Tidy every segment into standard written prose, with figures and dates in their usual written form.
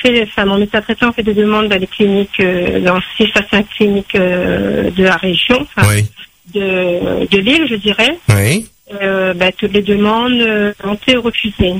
mon médecin traitant fait des demandes dans les cliniques, dans 6 à 5 cliniques de la région, Oui. de l'île, je dirais. Oui. Toutes les demandes ont été refusées.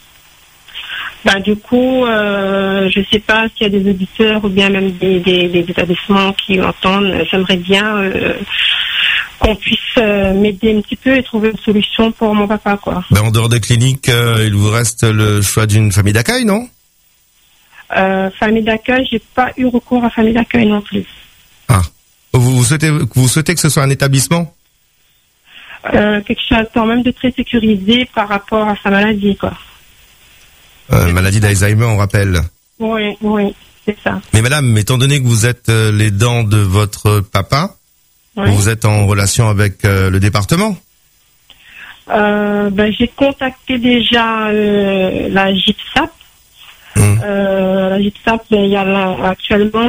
Du coup, je sais pas s'il y a des auditeurs ou bien même des établissements qui entendent. J'aimerais bien qu'on puisse m'aider un petit peu et trouver une solution pour mon papa, quoi. En dehors des cliniques, il vous reste le choix d'une famille d'accueil, non? Famille d'accueil, j'ai pas eu recours à famille d'accueil non plus. Ah. Vous souhaitez que ce soit un établissement? Quelque chose quand même de très sécurisé par rapport à sa maladie, quoi. Maladie d'Alzheimer, on rappelle. Oui, c'est ça. Mais madame, étant donné que vous êtes l'aidant de votre papa, Oui. vous êtes en relation avec le département? J'ai contacté déjà la GIPSAP. La GIPSAP, il y a actuellement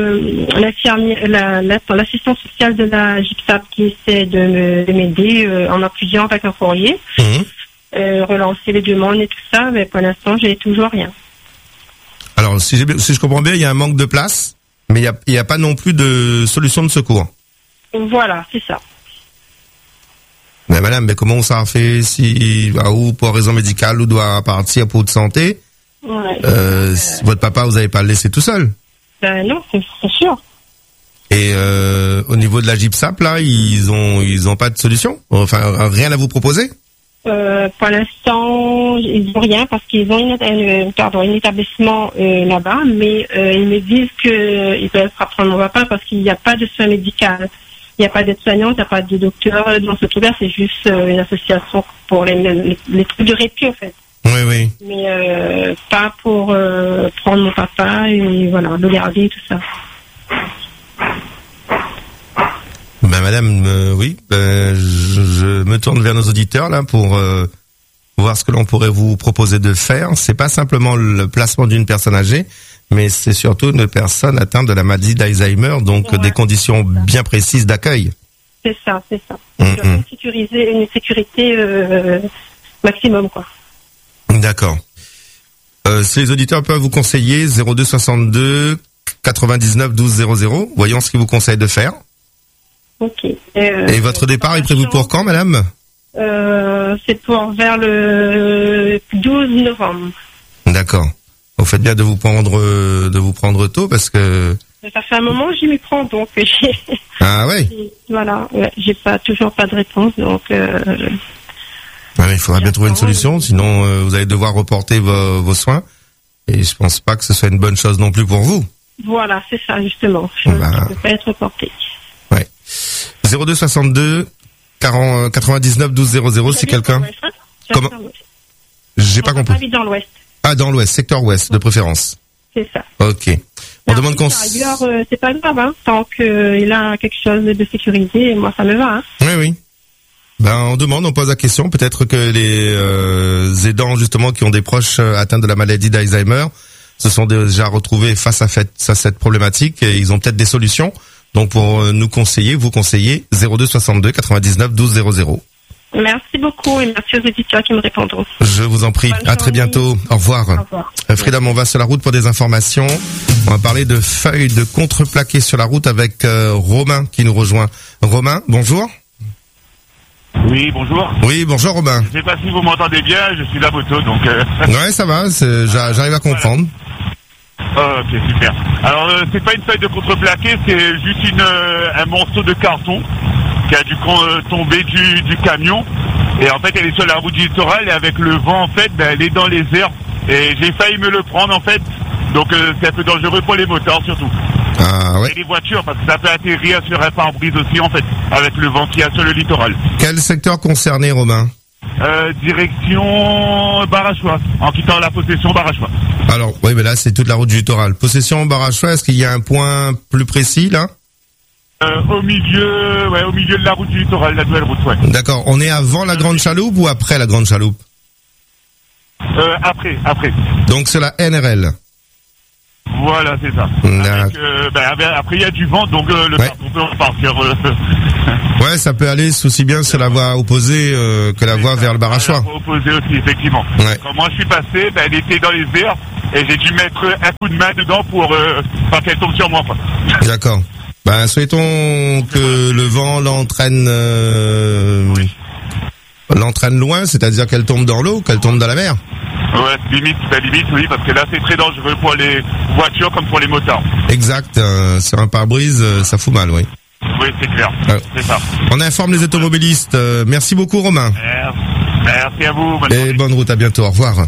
l'assistante sociale de la GIPSAP qui essaie de m'aider en appuyant avec un courrier. Relancer les demandes et tout ça, mais pour l'instant, j'ai toujours rien. Alors, si je comprends bien, il y a un manque de place, mais il y a pas non plus de solution de secours. Voilà, c'est ça. Mais madame, comment ça a fait si, ou pour raison médicale, ou doit partir pour de santé? Ouais. Votre papa, vous n'avez pas le laissé tout seul? Non, c'est sûr. Et au niveau de la GIPSAP, là, ils ont pas de solution? Enfin, rien à vous proposer? Pour l'instant, ils n'ont rien parce qu'ils ont un établissement là-bas, mais ils me disent qu'ils peuvent apprendre mon papa parce qu'il n'y a pas de soins médicaux. Il n'y a pas d'aide-soignante, il n'y a pas de docteur dans ce truc-là, c'est juste une association pour les trucs de répit, en fait. Oui. Mais pas pour prendre mon papa et voilà, le garder et tout ça. Madame, oui, je me tourne vers nos auditeurs là pour voir ce que l'on pourrait vous proposer de faire. C'est pas simplement le placement d'une personne âgée, mais c'est surtout une personne atteinte de la maladie d'Alzheimer, donc des conditions bien précises d'accueil. C'est ça. Une sécurité maximum, quoi. D'accord. Si les auditeurs peuvent vous conseiller, 02 62 99 12 00, voyons ce qu'ils vous conseillent de faire. Ok. Et votre départ est prévu pour quand, madame? C'est pour vers le 12 novembre. D'accord. Vous faites bien de vous prendre tôt parce que... Ça fait un moment que j'y m'y prends, donc j'ai... Ah ouais? Voilà, j'ai toujours pas de réponse, donc... Il faudra bien trouver une solution, sinon vous allez devoir reporter vos soins. Et je pense pas que ce soit une bonne chose non plus pour vous. Voilà, c'est ça, justement. Je ne peux pas être reporté. Ouais. 02 62 99 12 00, si quelqu'un... Comment? J'ai pas compris. Dans l'Ouest. Ah, dans l'Ouest, secteur Ouest, de préférence. C'est ça. Ok. On demande qu'on... Ailleurs, c'est pas grave, hein, tant qu'il a quelque chose de sécurisé, moi ça me va. Hein. Oui. On pose la question. Peut-être que les aidants, justement, qui ont des proches atteints de la maladie d'Alzheimer, se sont déjà retrouvés face à cette problématique et ils ont peut-être des solutions. Donc, pour vous conseiller, 02 62 99 12 00. Merci beaucoup et merci aux auditeurs qui me répondront. Je vous en prie. À très bientôt. Au revoir. Au revoir. Freedom, on va sur la route pour des informations. On va parler de feuilles de contreplaqué sur la route avec Romain qui nous rejoint. Romain, bonjour. Oui, bonjour. Oui, bonjour Robin. Je sais pas si vous m'entendez bien, je suis la moto, donc... Ouais, ça va, j'arrive à comprendre. Voilà. Ok, super. Alors, c'est pas une feuille de contreplaqué, c'est juste un morceau de carton qui a dû tomber du camion. Et en fait, elle est sur la route du littoral et avec le vent, en fait, elle est dans les airs. Et j'ai failli me le prendre, en fait. Donc, c'est un peu dangereux pour les moteurs, surtout. Ah ouais. Et les voitures, parce que ça peut atterrir sur un pare-brise aussi, en fait, avec le vent qu'il y a sur le littoral. Quel secteur concerné, Romain? Direction Barachois, en quittant la possession Barachois. Alors, oui, mais là, c'est toute la route du littoral. Possession Barachois, est-ce qu'il y a un point plus précis, là? Au milieu de la route du littoral, la nouvelle route, ouais. D'accord. On est avant la Grande Chaloupe ou après la Grande Chaloupe? Après. Donc, c'est la NRL. Voilà, c'est ça. Après, il y a du vent, donc le carton peut repartir. Ouais, ça peut aller aussi bien sur la voie opposée que la voie vers le Barachois. La voie opposée aussi, effectivement. Ouais. Quand moi je suis passé, elle était dans les airs, et j'ai dû mettre un coup de main dedans pour pas qu'elle tombe sur moi. Quoi. D'accord. Ben, souhaitons que le vent l'entraîne loin, c'est-à-dire qu'elle tombe dans l'eau, qu'elle tombe dans la mer. Ouais, limite, oui, parce que là c'est très dangereux pour les voitures comme pour les motards. Exact, sur un pare-brise, ça fout mal, oui. Oui, c'est clair, c'est ça. On informe les automobilistes. Merci beaucoup, Romain. Merci à vous. Et bonne route, à bientôt, au revoir.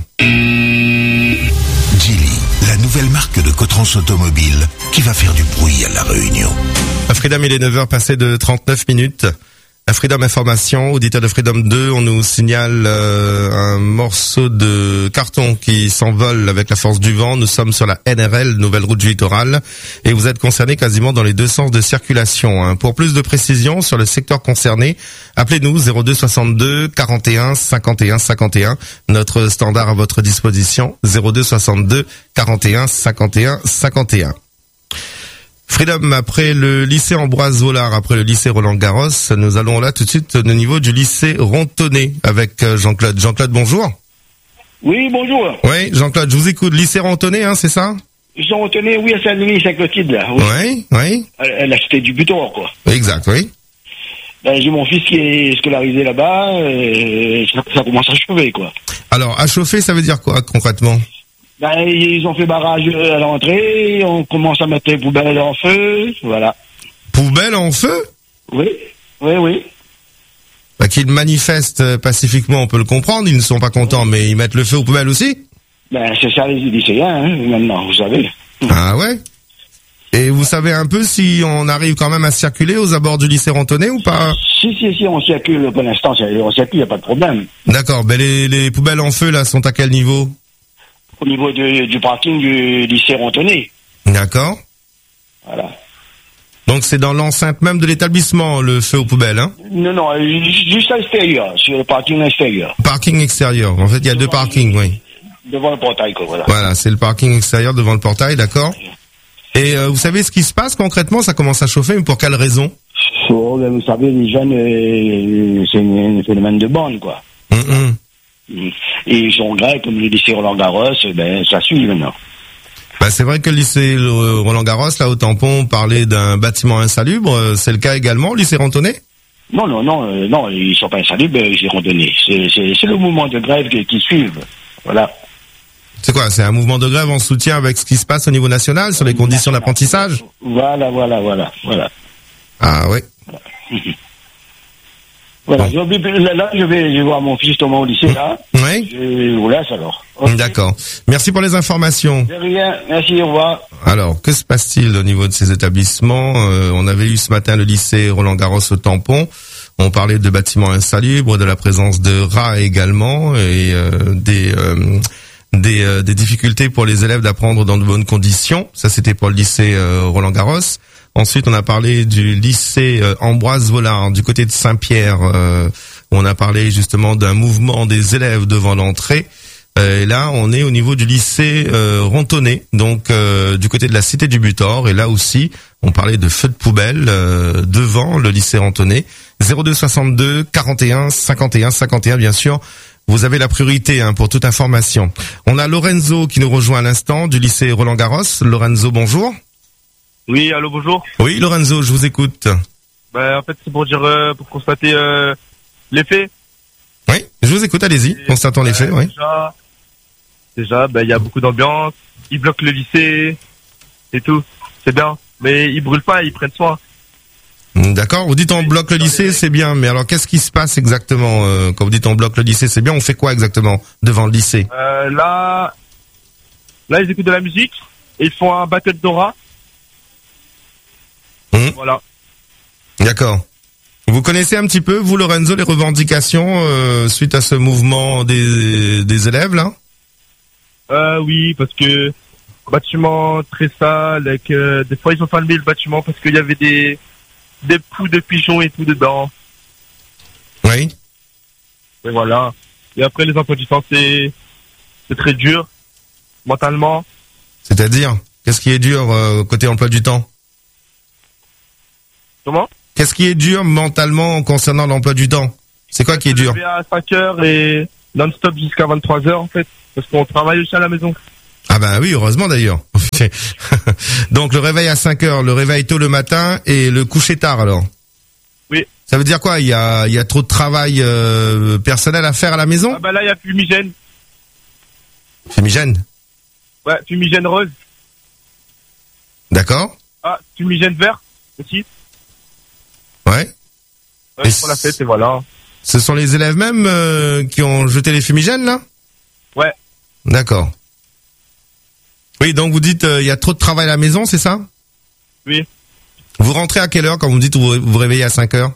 Geely, la nouvelle marque de Cotrans Automobile qui va faire du bruit à La Réunion. À Freedom, il est 9h passé de 39 minutes. À Freedom Information, auditeur de Freedom 2, on nous signale un morceau de carton qui s'envole avec la force du vent. Nous sommes sur la NRL, nouvelle route du littoral, et vous êtes concerné quasiment dans les deux sens de circulation. Pour plus de précisions sur le secteur concerné, appelez-nous 02 62 41 51 51. Notre standard à votre disposition, 02 62 41 51 51. Freedom, après le lycée Ambroise Vollard, après le lycée Roland-Garros, nous allons là tout de suite au niveau du lycée Rontonnet avec Jean-Claude. Jean-Claude, bonjour. Oui, bonjour. Oui, Jean-Claude, je vous écoute. Lycée Rontonnet, c'est ça? Lycée Rontonnet, oui, à Saint-Denis, Saint-Clotilde, là. Oui. À la cité du Butor, quoi. Exact, oui. Ben, j'ai mon fils qui est scolarisé là-bas, ça commence à chauffer, quoi. Alors, à chauffer, ça veut dire quoi, concrètement? Ben, ils ont fait barrage à l'entrée, on commence à mettre les poubelles en feu, voilà. Poubelles en feu? Oui. Bah, qu'ils manifestent pacifiquement, on peut le comprendre, ils ne sont pas contents, mais ils mettent le feu aux poubelles aussi? Ben, c'est ça les lycéens, maintenant, vous savez. Ah ouais? Et vous savez un peu si on arrive quand même à circuler aux abords du lycée Rontonnet ou pas? Si, on circule, pour l'instant, on circule, il n'y a pas de problème. D'accord, ben les poubelles en feu, là, sont à quel niveau? Au niveau du parking du lycée Rontonnet. D'accord. Voilà. Donc c'est dans l'enceinte même de l'établissement, le feu aux poubelles, hein? Non, juste à l'extérieur, sur le parking extérieur. Parking extérieur. En fait, il y a deux parkings, oui. Devant le portail, quoi, voilà. Voilà, c'est le parking extérieur devant le portail, d'accord. Et vous savez ce qui se passe concrètement? Ça commence à chauffer, mais pour quelle raison? Oh, ben, vous savez, les jeunes, c'est un phénomène de bande, quoi. Et ils sont grecs, comme le lycée Roland-Garros, ben, ça suit maintenant. Bah, c'est vrai que le lycée Roland-Garros, là, au tampon, parlait d'un bâtiment insalubre. C'est le cas également au lycée Rontonnet? Non, ils sont pas insalubres, le lycée Rontonnet. C'est le mouvement de grève qui suivent. Voilà. C'est quoi? C'est un mouvement de grève en soutien avec ce qui se passe au niveau national sur les conditions d'apprentissage? Voilà. Ah oui. Voilà, bon. Là, je vais voir mon fils Thomas au lycée, là. Oui. Je vous laisse, alors. Okay. D'accord. Merci pour les informations. De rien, merci, au revoir. Alors, que se passe-t-il au niveau de ces établissements? On avait eu ce matin le lycée Roland-Garros au tampon. On parlait de bâtiments insalubres, de la présence de rats également, et des difficultés pour les élèves d'apprendre dans de bonnes conditions. Ça, c'était pour le lycée Roland-Garros. Ensuite, on a parlé du lycée Ambroise Vollard du côté de Saint-Pierre. On a parlé justement d'un mouvement des élèves devant l'entrée. Et là, on est au niveau du lycée Rontonnet, donc du côté de la cité du Butor. Et là aussi, on parlait de feux de poubelle devant le lycée Rontonnet. 02 62 41 51 51, bien sûr. Vous avez la priorité pour toute information. On a Lorenzo qui nous rejoint à l'instant du lycée Roland-Garros. Lorenzo, bonjour. Oui, allô, bonjour. Oui, Lorenzo, je vous écoute. Ben, en fait, c'est pour dire, pour constater les faits. Oui, je vous écoute, allez-y, constatons les faits, oui. Déjà, ben, il y a beaucoup d'ambiance, ils bloquent le lycée, et tout, c'est bien. Mais ils brûlent pas, ils prennent soin. D'accord, vous dites on bloque le lycée, c'est bien, mais alors qu'est-ce qui se passe exactement quand vous dites on bloque le lycée, c'est bien, on fait quoi exactement devant le lycée? Là, ils écoutent de la musique, et ils font un battle d'aura. Voilà. D'accord. Vous connaissez un petit peu, vous, Lorenzo, les revendications suite à ce mouvement des élèves, là? Oui, parce que bâtiment très sale, avec des fois ils ont fermé le bâtiment parce qu'il y avait des poux de pigeons et tout dedans. Oui. Et voilà. Et après les emplois du temps, c'est très dur mentalement. C'est-à-dire, qu'est-ce qui est dur côté emploi du temps? Comment? Qu'est-ce qui est dur mentalement concernant l'emploi du temps? C'est quoi qui est dur? Je vais à 5h et non-stop jusqu'à 23h en fait, parce qu'on travaille aussi à la maison. Ah ben oui, heureusement d'ailleurs. Donc le réveil à 5 heures, le réveil tôt le matin et le coucher tard alors. Oui. Ça veut dire quoi? Il y a trop de travail personnel à faire à la maison? Ah bah là, il y a fumigène. Fumigène? Ouais, fumigène rose. D'accord. Ah, fumigène vert aussi. Ouais. Ouais, pour la fête, et voilà. Ce sont les élèves même qui ont jeté les fumigènes là? Ouais. D'accord. Oui, donc vous dites il y a trop de travail à la maison, c'est ça? Oui. Vous rentrez à quelle heure quand vous dites vous vous réveillez à 5 heures?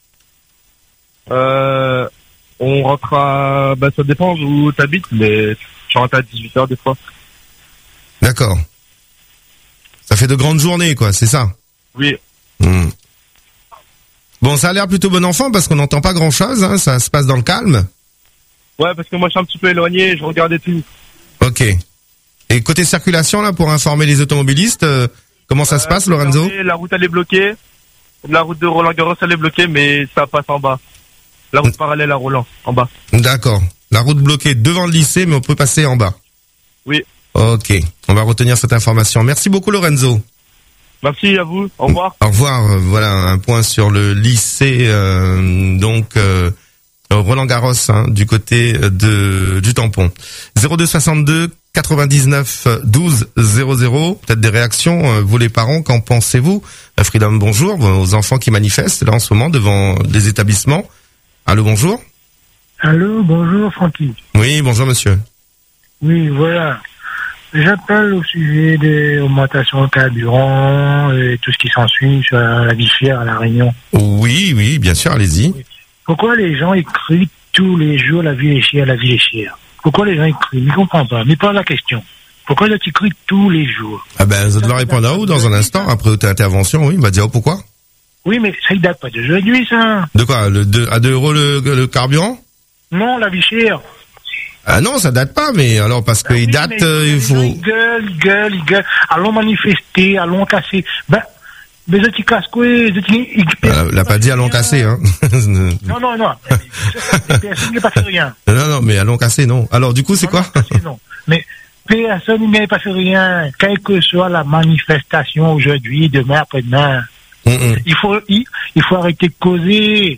On rentre à... Bah ça dépend où t'habites, mais je rentre à 18h des fois. D'accord. Ça fait de grandes journées quoi, c'est ça? Oui. Bon, ça a l'air plutôt bon enfant parce qu'on n'entend pas grand-chose, hein, ça se passe dans le calme. Ouais, parce que moi je suis un petit peu éloigné, je regardais tout. Ok. Et côté circulation, là, pour informer les automobilistes, comment ça se passe, Lorenzo? La route, elle est bloquée. La route de Roland-Garros, elle est bloquée, mais ça passe en bas. La route parallèle à Roland, en bas. D'accord. La route bloquée devant le lycée, mais on peut passer en bas. Oui. Ok. On va retenir cette information. Merci beaucoup, Lorenzo. Merci à vous. Au revoir. Au revoir. Voilà un point sur le lycée, Roland-Garros, hein, du côté du tampon. 0262 99 12 00. Peut-être des réactions, vous les parents, qu'en pensez-vous? Freedom, bonjour. Vos enfants qui manifestent là en ce moment devant les établissements. Allô, bonjour. Allô, bonjour Francky. Oui, bonjour monsieur. Oui, voilà. J'appelle au sujet des augmentations de carburant et tout ce qui s'ensuit sur la vie chère à La Réunion. Oui, bien sûr, allez-y. Oui. Pourquoi les gens écrivent tous les jours la vie est chère, la vie est chère? Pourquoi les gens écrivent? Je ne comprends pas. Mais pas la question. Pourquoi ils écrivent tous les jours? Ah ben, ça doit répondre à où dans un instant, après votre intervention, oui, il va dire pourquoi? Oui, mais ça ne date pas d'aujourd'hui, ça. De quoi? À 2 euros le carburant? Non, la vie chère. Ah non, ça date pas, mais alors parce qu'il date, il faut... Ils gueulent. Allons manifester, allons casser. Mais je t'y casse quoi? Elle n'a pas dit allons casser, hein. Non. Personne n'a pas fait rien. Non, mais allons casser, non. Alors, du coup, c'est quoi? Non. Mais personne n'a pas fait rien. Quelle que soit la manifestation aujourd'hui, demain, après-demain. Il faut arrêter de causer.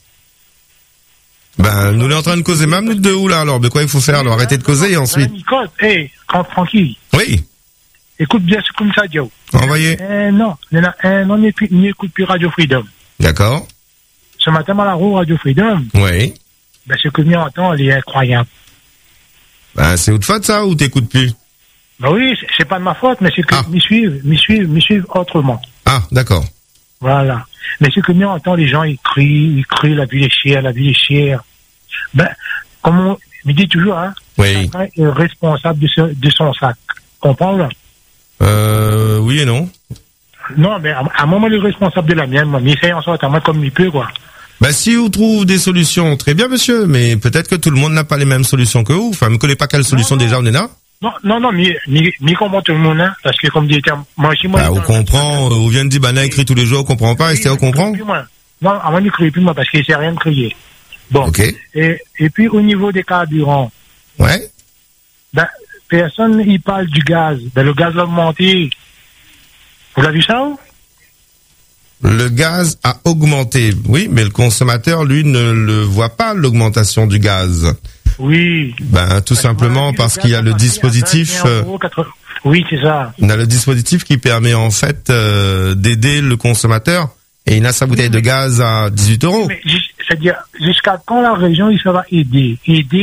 Ben, nous, on est en train de causer même, nous deux, où, là, alors? Mais quoi il faut faire? Alors, arrêter de causer, et ensuite? Tranquille. Oui. Écoute bien ce comme ça, Joe. Envoyez. Non, n'écoute plus Radio Freedom. D'accord. Ce matin, à la roue, Radio Freedom. Oui. Ben, ce que m'y entend, elle est incroyable. Ben, c'est votre faute, ça, ou t'écoutes plus? Ben oui, c'est pas de ma faute, mais c'est que m'y suivent autrement. Ah, d'accord. Voilà. Mais ce que m'y entend, les gens, ils crient, la vie est chère, la vie est chère. Ben, comme on me dit toujours, hein. Oui. Chacun est responsable de son sac. Comprends, là? Oui et non. Non, mais à un moment, il est responsable de la mienne, moi. Mais essaye en sorte, à moi, comme il peut, quoi. Bah, si vous trouvez des solutions, très bien, monsieur, mais peut-être que tout le monde n'a pas les mêmes solutions que vous. Enfin, vous ne connaissez pas quelle solution déjà on est là? Non, mais comprend tout le monde, hein. Parce que, comme dit, moi aussi, moi. Bah, on comprend, on vient de dire, bah, là, écrit tous les jours, on comprend pas, et on comprend? Non, avant, il ne criait plus, moi, parce qu'il ne sait rien crier. Bon. Ok. Et puis, au niveau des carburants. Ouais. Ben, personne, il parle du gaz. Ben, le gaz a augmenté. Vous l'avez vu ça, ou? Le gaz a augmenté, oui, mais le consommateur, lui, ne le voit pas, l'augmentation du gaz. Oui. Ben, tout simplement parce qu'il y a le dispositif... Oui, c'est ça. On a le dispositif qui permet, en fait, d'aider le consommateur, et il a sa bouteille de gaz à 18 euros. Mais, c'est-à-dire, jusqu'à quand la région, il va aider.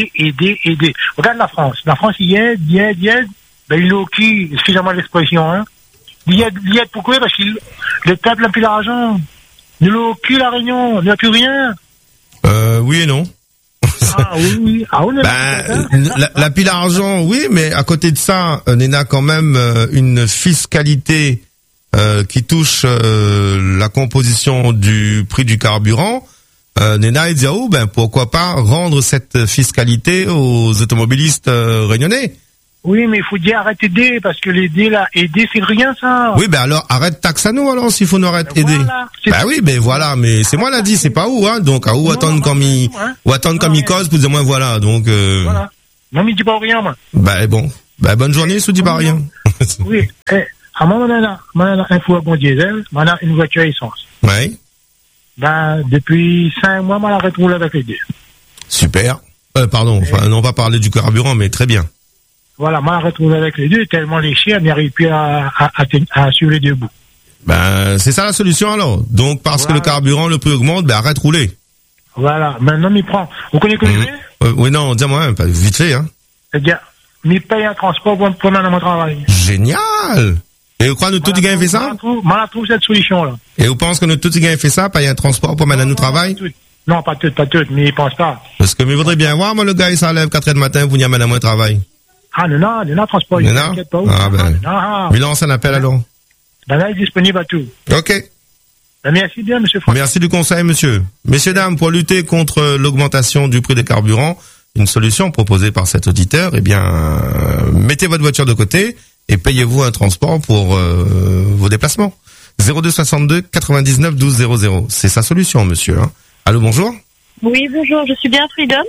Regarde la France. La France, il aide. Ben, il est qui, excusez-moi l'expression, hein. Il aide pourquoi? Parce que le peuple n'a plus d'argent. Il est qui, la Réunion? Il n'y a plus rien. Oui et non. Ah oui. Ah, on est la pile d'argent, oui, mais à côté de ça, on a quand même une fiscalité qui touche la composition du prix du carburant. Nena, il dit, pourquoi pas rendre cette fiscalité aux automobilistes réunionnais? Oui, mais il faut dire arrête d'aider, parce que l'aider, là, aider, c'est rien, ça. Oui, ben alors, arrête taxe à nous, alors, s'il faut nous arrêter d'aider. Voilà, oui, mais voilà, mais c'est moi l'a dit, c'est pas où, hein, donc, à où attendre comme il cause, plus ou moins, voilà, donc, Voilà. Non, mais il dit pas rien, moi. Ben bon. Bah, bonne journée, sous dit pas rien. Oui. À moi, on a un fourgon diesel, on a une voiture essence. Oui. Ben, depuis 5 mois, on l'a retrouvé avec les deux. Super. Pardon, enfin, on va parler du carburant, mais très bien. Voilà, on l'a retrouvé avec les deux, tellement léché, on n'y arrive plus à suivre les deux bouts. Ben, c'est ça la solution alors. Donc, parce que le carburant, le prix augmente, ben, arrête de rouler. Voilà. Maintenant, il prend. Vous connaissez que oui, non, dis-moi, vite fait, hein. C'est-à-dire, il paye un transport pour m'amener à mon travail. Génial! Et vous croyez que nous tous gagnons fait ça? On trouve cette solution-là. Et vous pensez que nous tous gagnons fait ça, payer un transport pour m'amener à nous travail? Non, pas tout, mais il pense pas. Parce que, mais il voudrait bien voir, moi, le gars, il s'enlève 4h du matin, vous n'y amenez à mon travail. Ah, non, transport, il t'inquiète pas. Ah, ben. Il lance un appel alors. Ben là, il est disponible à tout. Ok. Ben, merci bien, monsieur François. Merci du conseil, monsieur. Messieurs, dames, pour lutter contre l'augmentation du prix des carburants, une solution proposée par cet auditeur, eh bien, mettez votre voiture de côté et payez-vous un transport pour vos déplacements. 02 62 99 12 00. C'est sa solution, monsieur. Hein. Allô, bonjour. Oui, bonjour, je suis bien Freedom.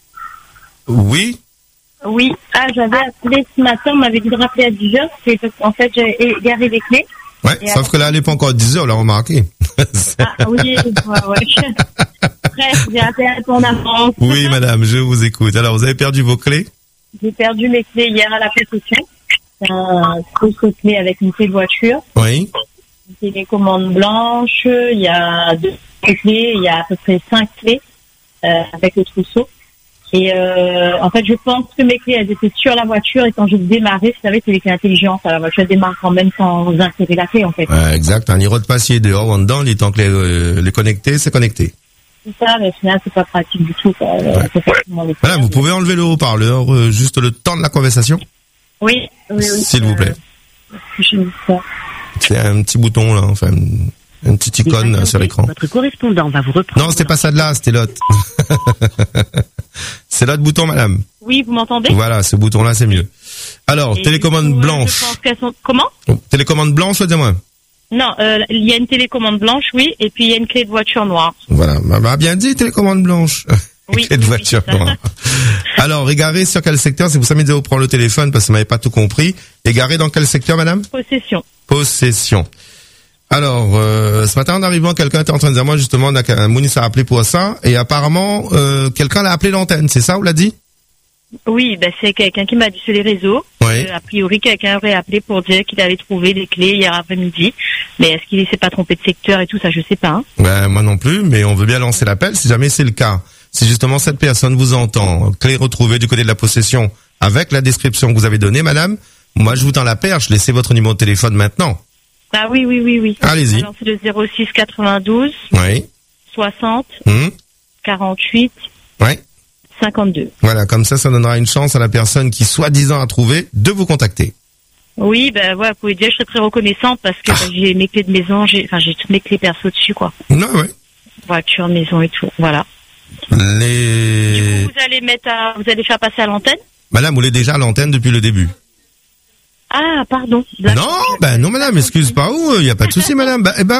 Oui. Oui. Ah, j'avais appelé ce matin, on m'avait dit de rappeler à 10h, c'est parce qu'en fait, j'ai égaré les clés. Ouais, sauf que là, elle n'est pas encore 10h, on l'a remarqué. Ah oui, ouais. Bref, j'ai appelé à ton avance. Oui, madame, je vous écoute. Alors, vous avez perdu vos clés? J'ai perdu mes clés hier à la possession. C'est un trousseau de clés avec une clé de voiture. Oui. Une télécommande blanche, il y a 2 clés, il y a à peu près 5 clés avec le trousseau. Et en fait, je pense que mes clés, elles étaient sur la voiture et quand je démarrais, vous savez, c'est les clés intelligentes. La voiture démarre quand même sans insérer la clé, en fait. Exact. Un numéro de passier dehors ou en dedans, il tant que les connecter, c'est connecté. C'est ça, mais au final, c'est pas pratique du tout. Voilà, vous pouvez enlever le haut-parleur juste le temps de la conversation? Oui. S'il vous plaît. Je dis ça. C'est un petit bouton, là, enfin, une petite icône sur l'écran. Votre correspondant va vous reprendre. Non, c'était pas ça de là, c'était l'autre. C'est l'autre bouton, madame. Oui, vous m'entendez? Voilà, ce bouton-là, c'est mieux. Alors, télécommande blanche. Je pense qu'elles sont... Comment? Télécommande blanche, dis-moi. Non, il y a une télécommande blanche, oui, et puis il y a une clé de voiture noire. Voilà, m'a bien dit télécommande blanche. Oui. Clé de voiture noire. Alors, égaré sur quel secteur? Si vous savez, vous prendre le téléphone parce que vous m'avez pas tout compris. Égaré dans quel secteur, madame? Possession. Alors, ce matin, en arrivant, quelqu'un était en train de dire, moi, justement, Mounis a appelé pour ça, et apparemment, quelqu'un l'a appelé l'antenne, c'est ça, on l'a dit? Oui, ben, c'est quelqu'un qui m'a dit sur les réseaux. Oui. A priori, quelqu'un aurait appelé pour dire qu'il avait trouvé des clés hier après-midi. Mais est-ce qu'il ne s'est pas trompé de secteur et tout ça, je sais pas. Hein. Ben, moi non plus, mais on veut bien lancer l'appel si jamais c'est le cas. Si justement cette personne vous entend, clé retrouvée du côté de la possession, avec la description que vous avez donnée, madame, moi, je vous tends la perche, laissez votre numéro de téléphone maintenant. Ah oui. Allez-y. Alors, c'est le 06 92 Oui. 60 48 Oui. 52. Voilà, comme ça donnera une chance à la personne qui soi-disant a trouvé de vous contacter. Oui, ben voilà, vous pouvez dire, je serais très reconnaissante parce que j'ai mes clés de maison, j'ai toutes mes clés perso dessus, quoi. Non, ouais. Voiture, maison et tout, voilà. Du coup, vous allez faire passer à l'antenne? Madame, vous l'êtes déjà à l'antenne depuis le début. Ah, pardon. Non, madame, excuse pas où, il y a pas de souci, madame.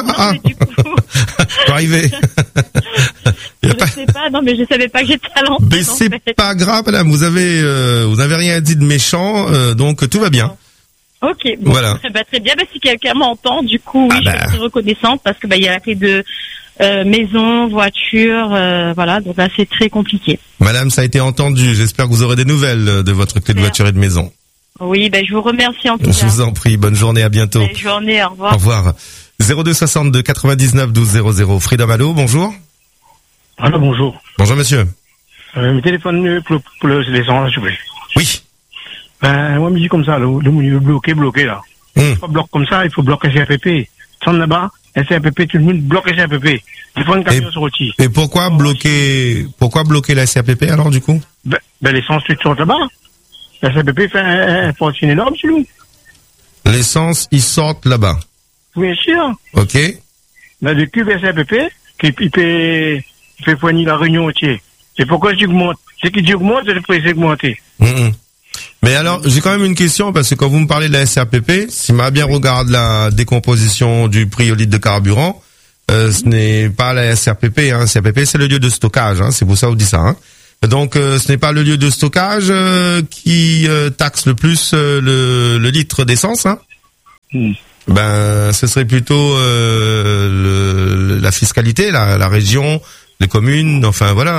Pas arrivé. Je sais pas, non, mais je savais pas que j'étais à l'antenne. Mais c'est pas grave, madame, vous n'avez rien dit de méchant, donc tout va bien. Ok, bon, voilà. Très bien, si quelqu'un m'entend, du coup, oui, je suis très reconnaissante parce que il y a la clé de maison, voiture, voilà, donc là c'est très compliqué. Madame, ça a été entendu, j'espère que vous aurez des nouvelles de votre clé de voiture et de maison. Oui, je vous remercie en tout cas. Je vous en prie, bonne journée, à bientôt. Bonne journée, au revoir. Au revoir. 02 62 99 12 00. Freedom, allô, bonjour. Allô, bonjour. Bonjour, monsieur. Mon téléphone pour les gens, s'il vous plaît. Oui. Moi, je me dis comme ça, le bloqué, là. Il faut bloquer comme ça, il faut bloquer SRPP. Sans là-bas, SRPP, tout le monde bloque SRPP. Il faut une camion sur outil. Et pourquoi bloquer la SRPP, alors, du coup? L'essence, tu sors là-bas. La SRPP fait un fortune énorme sur nous. L'essence, ils sortent là-bas. Bien sûr. Ok. Là, le cube SRPP, qui fait poigner la réunion entière. C'est pourquoi j'augmente. C'est qu'il augmente, c'est le prix augmenté. Mais alors, j'ai quand même une question, parce que quand vous me parlez de la SRPP, si ma bien regarde la décomposition du prix au litre de carburant, ce n'est pas la SRPP, hein. SRPP, c'est le lieu de stockage, hein. C'est pour ça qu'on dit ça, hein. Donc ce n'est pas le lieu de stockage qui taxe le plus le litre d'essence, hein. Ben ce serait plutôt la fiscalité, la région, les communes, enfin voilà.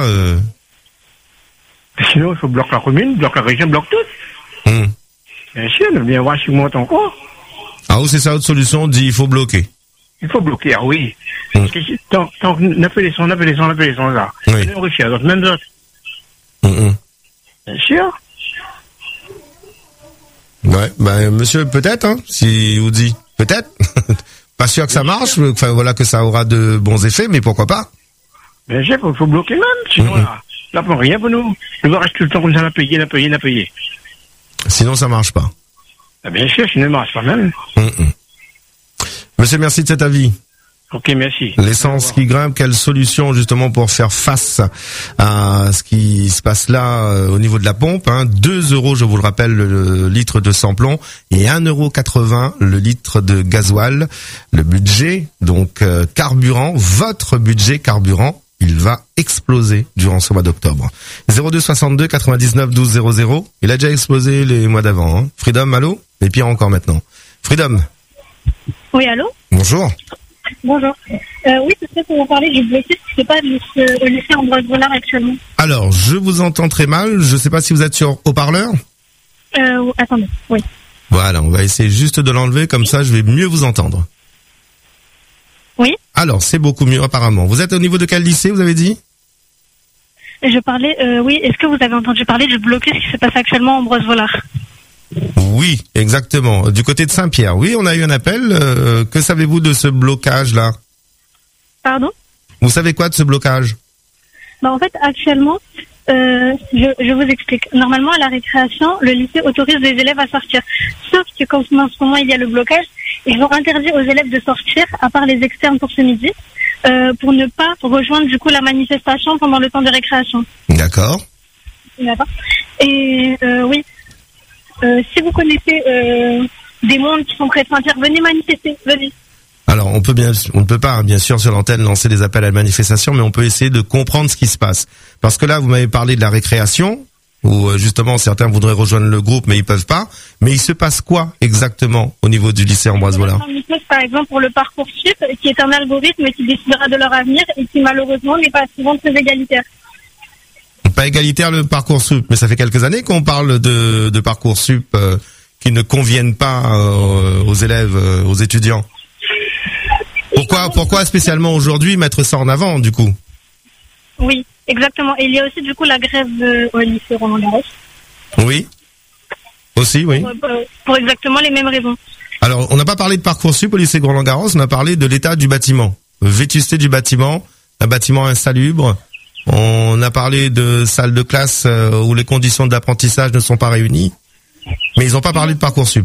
Sinon, il faut bloquer la commune, bloquer la région, bloquer tout. Bien sûr, on vient voir si on monte encore. Ah oui, c'est ça, autre solution, on dit il faut bloquer. Il faut bloquer, ah oui. Parce que tant qu'on appelle les sons là. Oui. On réussit à d'autres, même d'autres. Bien sûr. Ouais, ben monsieur, peut-être, hein, si vous dit, peut-être. Pas sûr que ça marche, enfin voilà que ça aura de bons effets, mais pourquoi pas. Bien sûr, il faut bloquer même, sinon là pour rien pour nous. On va rester tout le temps comme ça, la payer. Sinon ça marche pas. Ah, bien sûr, sinon ça marche pas même. Monsieur, merci de cet avis. Ok, merci. L'essence qui grimpe, quelle solution justement pour faire face à ce qui se passe là au niveau de la pompe, hein. 2 €, je vous le rappelle, le litre de samplon et 1,80 € le litre de gasoil. Le budget, donc carburant, votre budget carburant, il va exploser durant ce mois d'octobre. 02 62 99 12 00. Il a déjà explosé les mois d'avant, hein. Freedom, allô? Et pire encore maintenant. Freedom. Oui, allô? Bonjour. Bonjour. Oui, c'est ça pour vous parler du blocus. C'est pas au lycée Ambroise Vollard actuellement. Alors, je vous entends très mal. Je sais pas si vous êtes sur haut-parleur. Attendez, oui. Voilà, on va essayer juste de l'enlever, comme ça je vais mieux vous entendre. Oui. Alors, c'est beaucoup mieux apparemment. Vous êtes au niveau de quel lycée, vous avez dit? Je parlais, oui, est-ce que vous avez entendu parler du blocus qui se passe actuellement à Ambroise Vollard? Oui, exactement. Du côté de Saint-Pierre. Oui, on a eu un appel. Que savez-vous de ce blocage-là? Pardon? Vous savez quoi de ce blocage? Bah, en fait, actuellement, je vous explique. Normalement, à la récréation, le lycée autorise les élèves à sortir. Sauf que quand en ce moment il y a le blocage, ils ont interdit aux élèves de sortir, à part les externes pour ce midi, pour ne pas rejoindre du coup la manifestation pendant le temps de récréation. D'accord. D'accord. Et oui, si vous connaissez des mondes qui sont prêts à Saint-Pierre, venez manifester, venez. Alors, on ne peut pas, bien sûr, sur l'antenne, lancer des appels à la manifestation, mais on peut essayer de comprendre ce qui se passe. Parce que là, vous m'avez parlé de la récréation, où justement, certains voudraient rejoindre le groupe, mais ils peuvent pas. Mais il se passe quoi, exactement, au niveau du lycée Ambroise Vollard? Par exemple, pour le Parcoursup, qui est un algorithme qui décidera de leur avenir et qui, malheureusement, n'est pas souvent très égalitaire. Pas égalitaire le Parcoursup, mais ça fait quelques années qu'on parle de Parcoursup qui ne conviennent pas aux élèves, aux étudiants. Pourquoi spécialement aujourd'hui mettre ça en avant, du coup? Oui, exactement. Et il y a aussi, du coup, la grève au lycée Roland-Garros. Oui. Aussi, oui. Pour exactement les mêmes raisons. Alors, on n'a pas parlé de Parcoursup au lycée Roland-Garros, on a parlé de l'état du bâtiment. Vétusté du bâtiment, un bâtiment insalubre. On a parlé de salles de classe où les conditions d'apprentissage ne sont pas réunies. Mais ils n'ont pas parlé de Parcoursup.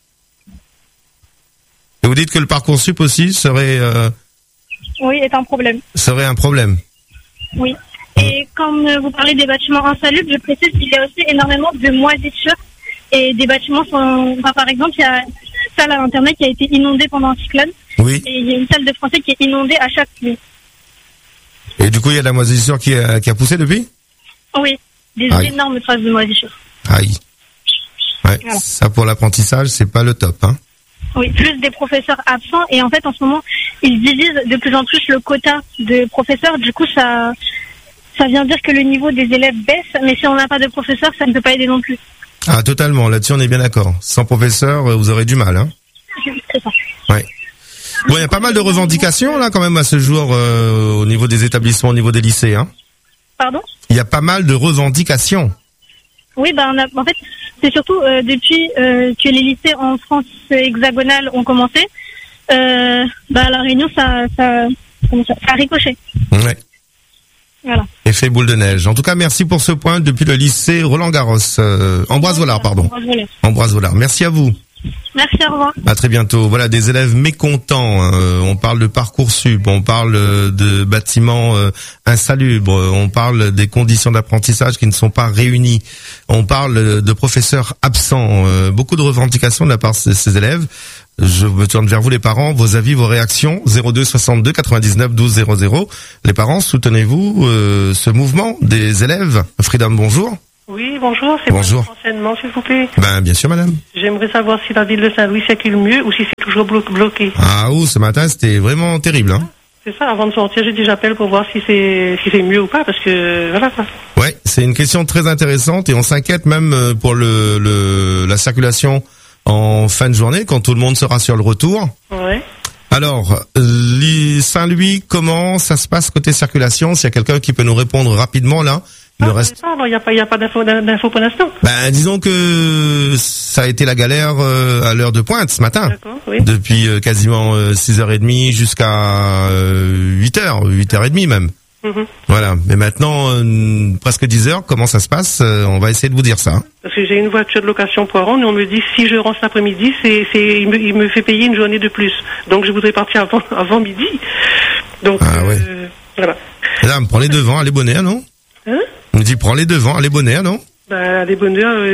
Et vous dites que le Parcoursup aussi serait... Oui, est un problème. Serait un problème. Oui. Et comme vous parlez des bâtiments insalubres, je précise qu'il y a aussi énormément de moisissures. Et des bâtiments sont... Enfin, par exemple, il y a une salle à l'internat qui a été inondée pendant un cyclone. Oui. Et il y a une salle de français qui est inondée à chaque pluie. Et du coup, il y a de la moisissure qui a poussé depuis? Oui. Des énormes traces de moisissure. Aïe. Ouais. Voilà. Ça, pour l'apprentissage, c'est pas le top, hein. Oui, plus des professeurs absents. Et en fait, en ce moment, ils divisent de plus en plus le quota de professeurs. Du coup, ça vient dire que le niveau des élèves baisse. Mais si on n'a pas de professeurs, ça ne peut pas aider non plus. Ah, totalement. Là-dessus, on est bien d'accord. Sans professeur, vous aurez du mal, hein. C'est ça. Ouais. Bon, il y a pas mal de revendications, là, quand même, à ce jour, au niveau des établissements, au niveau des lycées, hein. Pardon? Il y a pas mal de revendications. Oui, en fait, c'est surtout depuis que les lycées en France hexagonale ont commencé, à La Réunion, ça a ricoché. Ouais. Voilà. Effet boule de neige. En tout cas, merci pour ce point depuis le lycée Roland-Garros. Ambroise Vollard, pardon. Ambroise Vollard. Merci à vous. Merci, au revoir. À très bientôt. Voilà, des élèves mécontents. On parle de Parcoursup, on parle de bâtiments insalubres, on parle des conditions d'apprentissage qui ne sont pas réunies, on parle de professeurs absents. Beaucoup de revendications de la part de ces élèves. Je me tourne vers vous, les parents, vos avis, vos réactions. 02 62 99 12 00. Les parents, soutenez-vous ce mouvement des élèves? Freedom, bonjour. Oui, bonjour. C'est bonjour. Pour renseignement, s'il vous plaît. Ben, bien sûr, madame. J'aimerais savoir si la ville de Saint-Louis circule mieux ou si c'est toujours bloqué. Ah, ce matin, c'était vraiment terrible, hein. C'est ça, avant de sortir, j'ai dit j'appelle pour voir si c'est mieux ou pas, parce que, voilà, quoi. Ouais, c'est une question très intéressante et on s'inquiète même pour la circulation en fin de journée, quand tout le monde sera sur le retour. Ouais. Alors, Saint-Louis, comment ça se passe côté circulation? S'il y a quelqu'un qui peut nous répondre rapidement, là. Il n'y a pas d'info pour l'instant. Ben, disons que ça a été la galère à l'heure de pointe ce matin. D'accord, oui. Depuis quasiment 6h30 jusqu'à 8h, 8h30 même. Mm-hmm. Voilà. Mais maintenant, presque 10h, comment ça se passe? On va essayer de vous dire ça. Parce que j'ai une voiture de location pour rendre et on me dit si je rentre cet après-midi, il me fait payer une journée de plus. Donc je voudrais partir avant midi. Donc, ouais. Voilà. Madame, prends les devants, allez bonheur, non? Hein? On me dit prends les devants, allez bonheur, non? Ben, allez bonheur,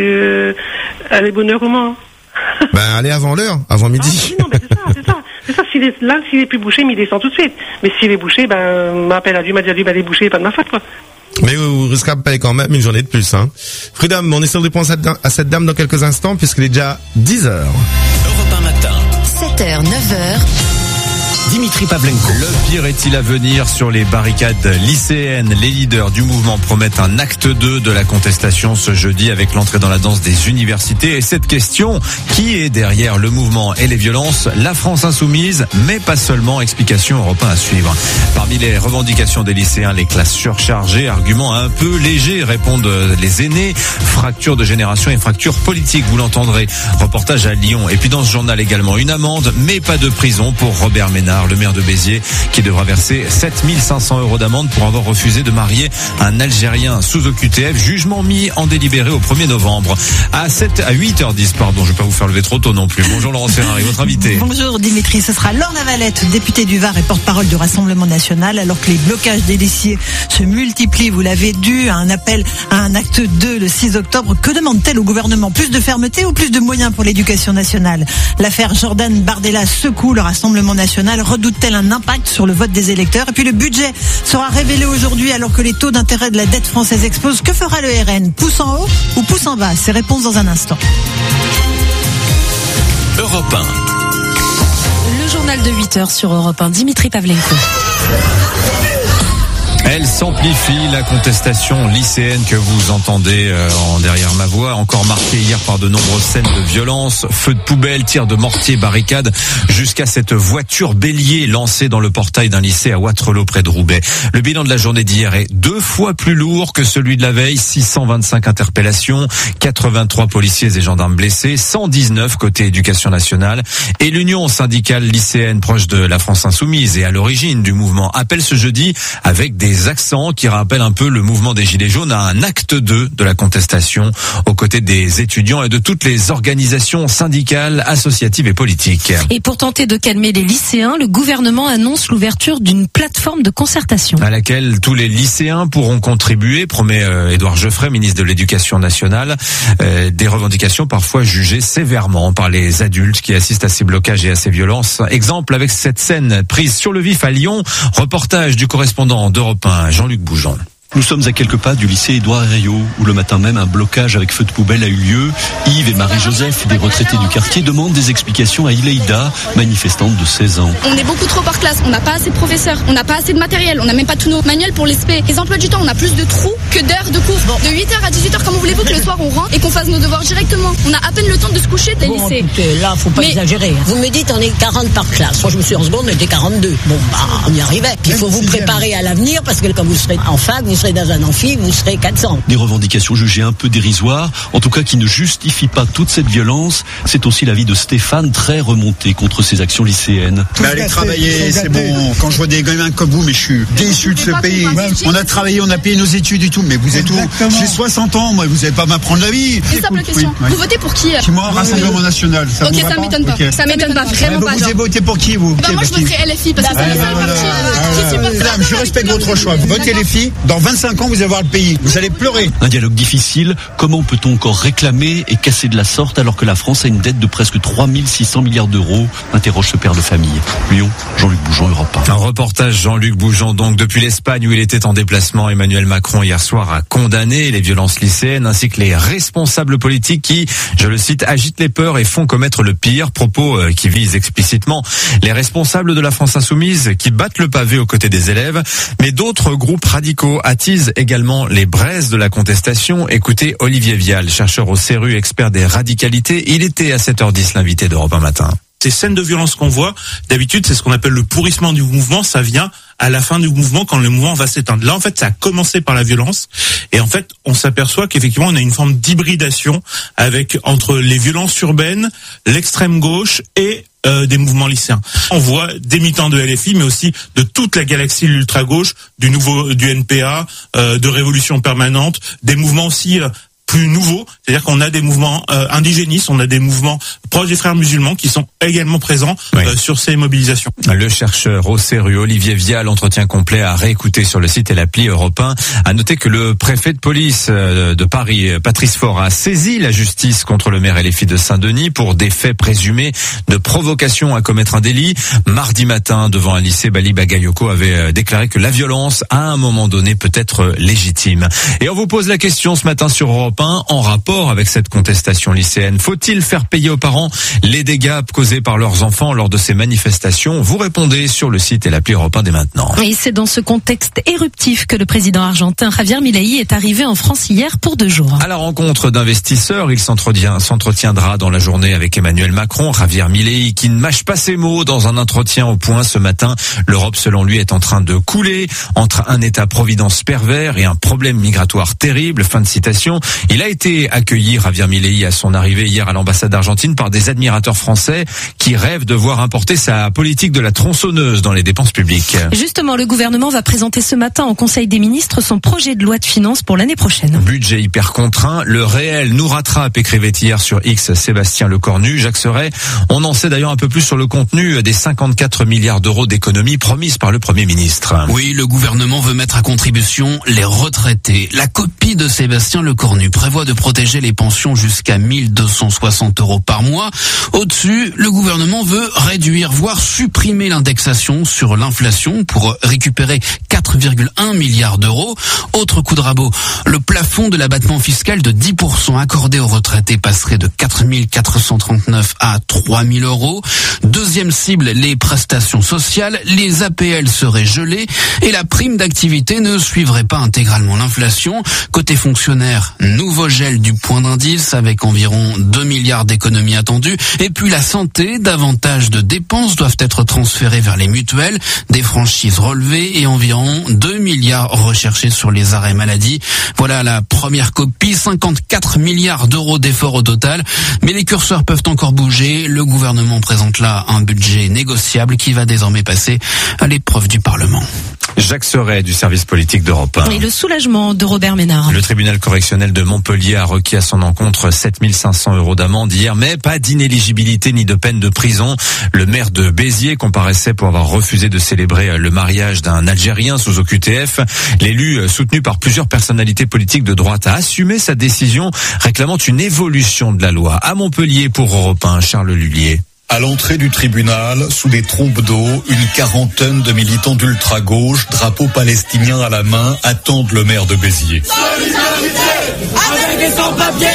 allez bonheur comment? Ben, allez avant l'heure, avant midi. Non, mais c'est ça. S'il est plus bouché, mais il descend tout de suite. Mais s'il est bouché, m'appelle à lui, m'a dit, les bouchés, pas de ma faute, quoi. Mais vous risquez de payer quand même une journée de plus, hein. Freedom, on essaie de répondre à cette dame dans quelques instants, puisqu'il est déjà 10h. Europe 1 matin. 7h, 9h. Dimitri Pavlenko. Le pire est-il à venir sur les barricades lycéennes? Les leaders du mouvement promettent un acte 2 de la contestation ce jeudi avec l'entrée dans la danse des universités. Et cette question, qui est derrière le mouvement et les violences? La France insoumise, mais pas seulement. Explication Europe 1 à suivre. Parmi les revendications des lycéens, les classes surchargées, argument un peu léger, répondent les aînés. Fracture de génération et fracture politique, vous l'entendrez. Reportage à Lyon. Et puis dans ce journal également, une amende, mais pas de prison pour Robert Ménard, le maire de Béziers, qui devra verser 7 500 € d'amende pour avoir refusé de marier un Algérien sous OQTF. Jugement mis en délibéré au 1er novembre. À 8h10, pardon, je vais pas vous faire lever trop tôt non plus. Bonjour Laurence Ferrari, votre invité. Bonjour Dimitri, ce sera Laure Lavalette, députée du Var et porte-parole du Rassemblement National, alors que les blocages des lycées se multiplient, vous l'avez dû, à un appel à un acte 2 le 6 octobre. Que demande-t-elle au gouvernement? Plus de fermeté ou plus de moyens pour l'éducation nationale? L'affaire Jordan Bardella secoue le Rassemblement National. Redoute-t-elle un impact sur le vote des électeurs? Et puis le budget sera révélé aujourd'hui alors que les taux d'intérêt de la dette française explosent. Que fera le RN? Pouce en haut ou pouce en bas? Ces réponses dans un instant. Europe 1. Le journal de 8h sur Europe 1. Dimitri Pavlenko. Elle s'amplifie, la contestation lycéenne que vous entendez derrière ma voix, encore marquée hier par de nombreuses scènes de violence, feux de poubelle, tirs de mortier, barricades, jusqu'à cette voiture bélier lancée dans le portail d'un lycée à Wattrelos près de Roubaix. Le bilan de la journée d'hier est 2 fois plus lourd que celui de la veille, 625 interpellations, 83 policiers et gendarmes blessés, 119 côté éducation nationale. Et l'union syndicale lycéenne proche de la France insoumise et à l'origine du mouvement appelle ce jeudi avec des accents qui rappellent un peu le mouvement des Gilets jaunes à un acte 2 de la contestation aux côtés des étudiants et de toutes les organisations syndicales, associatives et politiques. Et pour tenter de calmer les lycéens, le gouvernement annonce l'ouverture d'une plateforme de concertation à laquelle tous les lycéens pourront contribuer, promet Édouard Geoffrey, ministre de l'Éducation nationale. Des revendications parfois jugées sévèrement par les adultes qui assistent à ces blocages et à ces violences. Exemple avec cette scène prise sur le vif à Lyon. Reportage du correspondant d'Europe 1, Jean-Luc Bougeon. Nous sommes à quelques pas du lycée Édouard Herriot, où le matin même un blocage avec feu de poubelle a eu lieu. Yves et Marie-Joseph, des retraités du quartier, demandent des explications à Ileïda, manifestante de 16 ans. On est beaucoup trop par classe, on n'a pas assez de professeurs, on n'a pas assez de matériel, on n'a même pas tous nos manuels pour les SP. Les emplois du temps, on a plus de trous que d'heures de cours. De 8h à 18h, comment voulez-vous que le soir on rentre et qu'on fasse nos devoirs directement? On a à peine le temps de se coucher, les lycées. Écoutez, là, faut pas exagérer. Vous me dites on est 40 par classe. Moi, je me suis en seconde, on était 42. Bon, on y arrivait. Puis il faut vous préparer à l'avenir parce que quand vous serez en fac, vous serez dans un amphi, vous serez 400. Des revendications jugées un peu dérisoires, en tout cas qui ne justifient pas toute cette violence. C'est aussi l'avis de Stéphane, très remonté contre ces actions lycéennes. Mais allez travailler, c'est bon. Quand je vois des gamins comme vous, mais je suis déçu de ce pays. On a travaillé, on a payé nos études et tout, mais vous êtes où? J'ai 60 ans, moi, vous n'allez pas m'apprendre la vie. Une simple question. Vous votez pour qui? Moi, Rassemblement National. Ça ok, ça m'étonne pas. Ça m'étonne pas, vraiment pas. Vous avez voté pour qui, vous? Moi, je voterai LFI, parce que c'est le seul parti. Madame, je respecte votre choix. Votez LFI. Dans 25 ans, vous allez voir le pays. Vous allez pleurer. Un dialogue difficile. Comment peut-on encore réclamer et casser de la sorte alors que la France a une dette de presque 3600 milliards d'euros? Interroge ce père de famille. Lyon, Jean-Luc Bougeon, Europe 1. Un reportage Jean-Luc Bougeon, donc depuis l'Espagne où il était en déplacement. Emmanuel Macron hier soir a condamné les violences lycéennes ainsi que les responsables politiques qui, je le cite, agitent les peurs et font commettre le pire. Propos qui visent explicitement les responsables de la France insoumise qui battent le pavé aux côtés des élèves. Mais d'autres groupes radicaux attisent également les braises de la contestation. Écoutez Olivier Vial, chercheur au CERU, expert des radicalités. Il était à 7h10 l'invité d'Europe 1 matin. Ces scènes de violence qu'on voit, d'habitude, c'est ce qu'on appelle le pourrissement du mouvement. Ça vient à la fin du mouvement, quand le mouvement va s'éteindre. Là, en fait, ça a commencé par la violence. Et en fait, on s'aperçoit qu'effectivement, on a une forme d'hybridation entre les violences urbaines, l'extrême gauche et des mouvements lycéens. On voit des militants de LFI, mais aussi de toute la galaxie de l'ultra-gauche, du NPA, de Révolution Permanente, des mouvements aussi plus nouveaux, c'est-à-dire qu'on a des mouvements indigénistes, on a des mouvements proches des frères musulmans qui sont également présents sur ces mobilisations. Le chercheur au CERU, Olivier Vial, entretien complet à réécouter sur le site et l'appli Europe 1. À noter que le préfet de police de Paris, Patrice Faure, a saisi la justice contre le maire LFI de Saint-Denis pour des faits présumés de provocation à commettre un délit. Mardi matin, devant un lycée, Bali Bagayoko avait déclaré que la violence, à un moment donné, peut être légitime. Et on vous pose la question ce matin sur Europe 1, en rapport avec cette contestation lycéenne. Faut-il faire payer aux parents les dégâts causés par leurs enfants lors de ces manifestations? Vous répondez sur le site et l'appli Europe 1 dès maintenant. Et c'est dans ce contexte éruptif que le président argentin Javier Milei est arrivé en France hier pour 2 jours. À la rencontre d'investisseurs, il s'entretiendra dans la journée avec Emmanuel Macron. Javier Milei qui ne mâche pas ses mots dans un entretien au Point ce matin. L'Europe, selon lui, est en train de couler entre un État-providence pervers et un problème migratoire terrible. Fin de citation. Il a été accueilli, Javier Milei, à son arrivée hier à l'ambassade d'Argentine par des admirateurs français qui rêvent de voir importer sa politique de la tronçonneuse dans les dépenses publiques. Justement, le gouvernement va présenter ce matin au Conseil des ministres son projet de loi de finances pour l'année prochaine. Budget hyper contraint, le réel nous rattrape, écrivait hier sur X Sébastien Lecornu. Jacques Serret, on en sait d'ailleurs un peu plus sur le contenu des 54 milliards d'euros d'économies promises par le Premier ministre. Oui, le gouvernement veut mettre à contribution les retraités. La copie de Sébastien Lecornu prévoit de protéger les pensions jusqu'à 1260 euros par mois. Au-dessus, le gouvernement veut réduire, voire supprimer l'indexation sur l'inflation pour récupérer 4,1 milliards d'euros. Autre coup de rabot, le plafond de l'abattement fiscal de 10% accordé aux retraités passerait de 4 439 à 3 000 euros. Deuxième cible, les prestations sociales. Les APL seraient gelées et la prime d'activité ne suivrait pas intégralement l'inflation. Côté fonctionnaire, nouveau gel du point d'indice avec environ 2 milliards d'économies attendues. Et puis la santé, davantage de dépenses doivent être transférées vers les mutuelles, des franchises relevées et environ 2 milliards recherchés sur les arrêts maladie. Voilà la première copie, 54 milliards d'euros d'efforts au total. Mais les curseurs peuvent encore bouger. Le gouvernement présente là un budget négociable qui va désormais passer à l'épreuve du Parlement. Jacques Serret du service politique d'Europe 1. Et le soulagement de Robert Ménard. Le tribunal correctionnel de Montpellier a requis à son encontre 7 500 euros d'amende hier, mais pas d'inéligibilité ni de peine de prison. Le maire de Béziers comparaissait pour avoir refusé de célébrer le mariage d'un Algérien sous OQTF. L'élu, soutenu par plusieurs personnalités politiques de droite, a assumé sa décision, réclamant une évolution de la loi. À Montpellier pour Europe 1, Charles Lullier. À l'entrée du tribunal, sous des trompes d'eau, une quarantaine de militants d'ultra-gauche, drapeau palestinien à la main, attendent le maire de Béziers. Solidarité avec les sans-papiers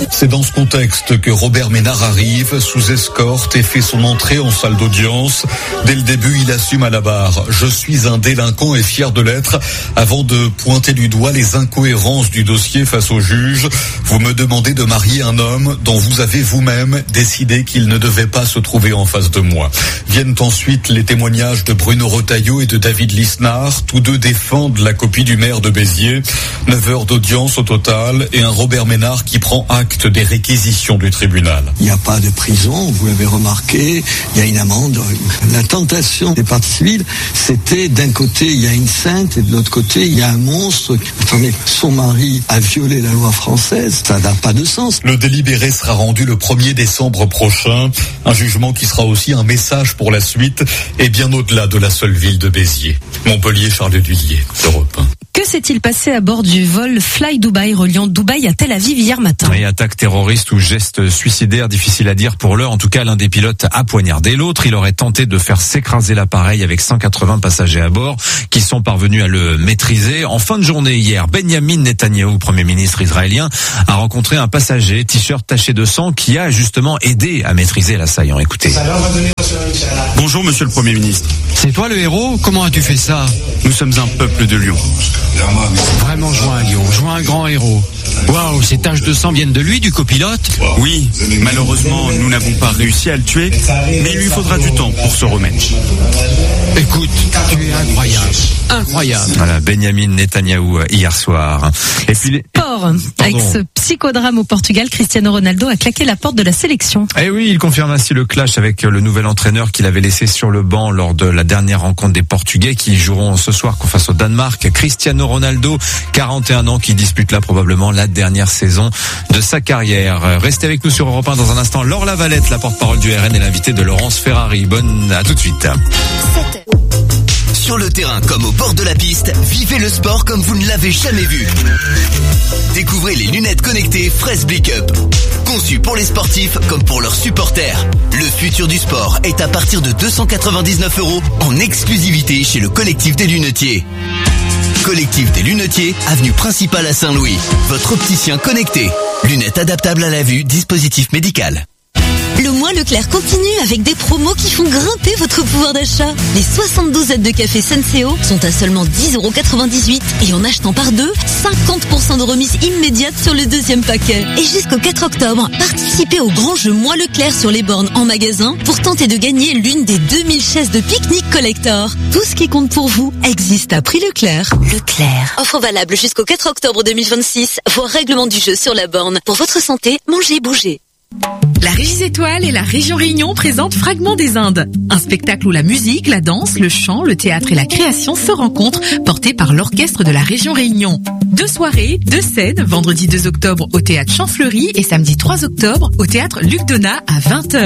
C'est dans ce contexte que Robert Ménard arrive sous escorte et fait son entrée en salle d'audience. Dès le début, il assume à la barre. Je suis un délinquant et fier de l'être, avant de pointer du doigt les incohérences du dossier face au juge. Vous me demandez de marier un homme dont vous avez vous-même décidé qu'il ne devait pas se trouver en face de moi. Viennent ensuite les témoignages de Bruno Retailleau et de David Lisnard. Tous deux défendent la copie du maire de Béziers. 9 heures d'audience au total et un Robert Ménard qui prend acte des réquisitions du tribunal. Il n'y a pas de prison, vous l'avez remarqué, il y a une amende. La tentation des parties civiles, c'était d'un côté il y a une sainte et de l'autre côté il y a un monstre. Attendez, son mari a violé la loi française, ça n'a pas de sens. Le délibéré sera rendu le 1er décembre prochain. Un jugement qui sera aussi un message pour la suite et bien au-delà de la seule ville de Béziers. Montpellier, Charles Dulier, Europe 1. Que s'est-il passé à bord du vol Fly Dubai reliant Dubaï à Tel Aviv hier matin? Et attaque terroriste ou geste suicidaire, difficile à dire pour l'heure. En tout cas, l'un des pilotes a poignardé l'autre. Il aurait tenté de faire s'écraser l'appareil avec 180 passagers à bord qui sont parvenus à le maîtriser. En fin de journée hier, Benjamin Netanyahou, Premier ministre israélien, a rencontré un passager, t-shirt taché de sang, qui a justement aidé à maîtriser l'assaillant. Écoutez. Bonjour Monsieur le Premier ministre. C'est toi le héros? Comment as-tu fait ça? Nous sommes un peuple de lions. Vraiment joint un lion, joint un grand héros. Waouh, ces taches de sang viennent de lui, du copilote? Oui, malheureusement, nous n'avons pas réussi à le tuer, mais il lui faudra du temps pour se remettre. Écoute, tu es incroyable. Incroyable. Voilà, Benjamin Netanyahou hier soir. Et puis Sport. Avec ce psychodrame au Portugal, Cristiano Ronaldo a claqué la porte de la sélection. Eh oui, il confirme ainsi le clash avec le nouvel entraîneur qu'il avait laissé sur le banc lors de la dernière rencontre des Portugais qui joueront ce soir face au Danemark. Cristiano Ronaldo, 41 ans, qui dispute là probablement la dernière saison de sa carrière. Restez avec nous sur Europe 1 dans un instant. Laure Lavalette, la porte-parole du RN, est l'invitée de Laurence Ferrari. À tout de suite. Sur le terrain comme au bord de la piste, vivez le sport comme vous ne l'avez jamais vu. Découvrez les lunettes connectées Fraise Blick Up. Conçues pour les sportifs comme pour leurs supporters. Le futur du sport est à partir de 299 € en exclusivité chez le collectif des lunetiers. Collectif des lunetiers, avenue principale à Saint-Louis. Votre opticien connecté. Lunettes adaptables à la vue, dispositif médical. Le mois Leclerc continue avec des promos qui font grimper votre pouvoir d'achat. Les 72 aides de café Senseo sont à seulement 10,98 € et en achetant par deux, 50% de remise immédiate sur le deuxième paquet. Et jusqu'au 4 octobre, participez au grand jeu mois Leclerc sur les bornes en magasin pour tenter de gagner l'une des 2000 chaises de pique-nique collector. Tout ce qui compte pour vous existe à prix Leclerc. Leclerc. Offre valable jusqu'au 4 octobre 2026. Voir règlement du jeu sur la borne. Pour votre santé, mangez, bougez. La Régie Étoile et la région Réunion présentent Fragments des Indes. Un spectacle où la musique, la danse, le chant, le théâtre et la création se rencontrent, porté par l'orchestre de la région Réunion. 2 soirées, 2 scènes, vendredi 2 octobre au théâtre Champfleury et samedi 3 octobre au théâtre Luc Donat à 20h.